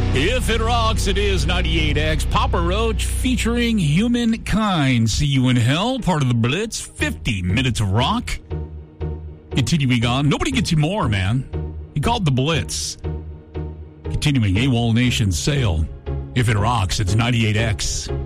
If it rocks, it is 98X. Papa Roach featuring Humankind. See You in Hell, part of the Blitz. 50 minutes of rock. Continuing on. Nobody gets you more, man. He called the Blitz. Continuing AWOL Nation Sale. If it rocks, it's 98X.